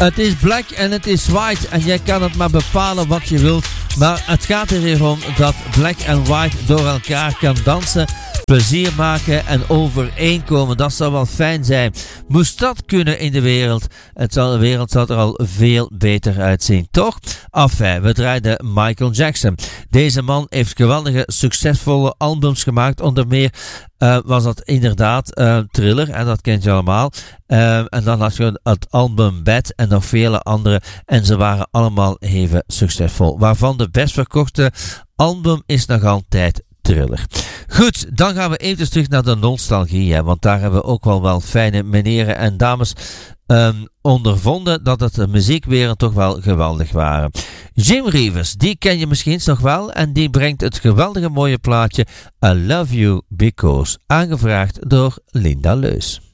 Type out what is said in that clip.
Het is black en het is white en jij kan het maar bepalen wat je wilt. Maar het gaat er hier om dat black en white door elkaar kan dansen, plezier maken en overeenkomen. Dat zou wel fijn zijn. Moest dat kunnen in de wereld, de wereld zou er al veel beter uitzien, toch? Enfin, we draaiden Michael Jackson. Deze man heeft geweldige, succesvolle albums gemaakt. Onder meer was dat inderdaad Thriller, en dat kent je allemaal. En dan had je het album Bad en nog vele andere. En ze waren allemaal even succesvol. Waarvan de best verkochte album is nog altijd Thriller. Goed, dan gaan we even terug naar de nostalgie. Hè, want daar hebben we ook wel fijne meneren en dames ondervonden dat het de muziekwereld toch wel geweldig waren. Jim Reeves, die ken je misschien nog wel. En die brengt het geweldige mooie plaatje I Love You Because, aangevraagd door Linda Leus.